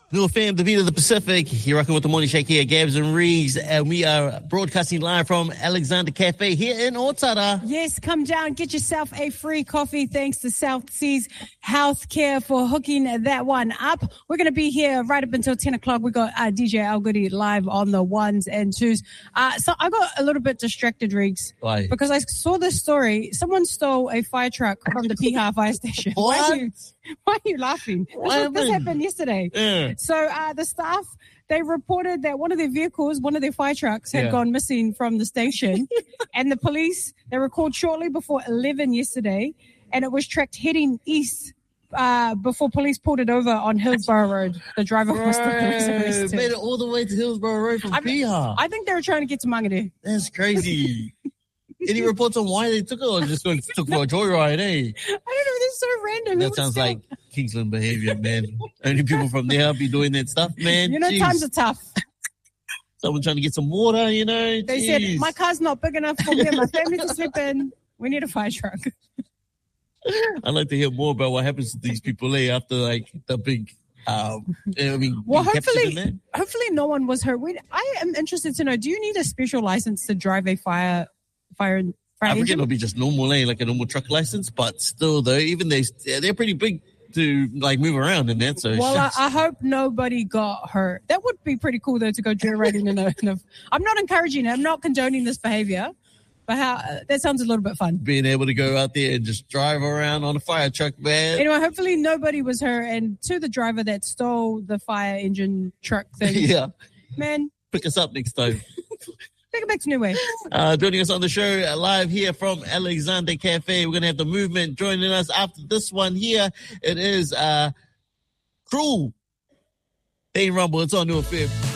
New fam, the beat of the Pacific. You're rocking with the Morning Shake here, Gabs and Reeves, and we are broadcasting live from Alexander Cafe here in Otara. Yes, come down, get yourself a free coffee. Thanks to South Seas Healthcare for hooking that one up. We're going to be here right up until 10 o'clock. We got DJ Al Goody live on the ones and twos. So I got a little bit distracted, Reeves. Why? Because I saw this story. Someone stole a fire truck from the Piha fire station. What? Why are you laughing? This happened yesterday. Yeah. So the staff, they reported that one of their vehicles, one of their fire trucks had gone missing from the station. And the police, they were called shortly before 11 yesterday. And it was tracked heading east before police pulled it over on Hillsborough Road. The driver was still arrested. Made it all the way to Hillsborough Road from Piha. I think they were trying to get to Mangere. That's crazy. Any reports on why they took it or just took for a joyride, eh? I don't know. This is so random. That sounds like Kingsland behavior, man. Only people from there be doing that stuff, man. You know, times are tough. Someone trying to get some water, you know. They said, my car's not big enough for me and my family to sleep in. We need a fire truck. I'd like to hear more about what happens to these people after, like, the big... well, hopefully no one was hurt. I am interested to know, do you need a special license to drive a fire I forget engine? it'll be just normal, like a normal truck license, but still, though, even they're pretty big to, like, move around in that. So well, I hope nobody got hurt. That would be pretty cool, though, to go joyriding in a... I'm not encouraging it. I'm not condoning this behavior. But that sounds a little bit fun. Being able to go out there and just drive around on a fire truck, man. Anyway, hopefully nobody was hurt. And to the driver that stole the fire engine truck thing. Yeah. Man. Pick us up next time. Take it back to New Way. Joining us on the show live here from Alexander Cafe. We're going to have the movement joining us after this one here. It is Cruel. Dane Rumble. It's on New FM.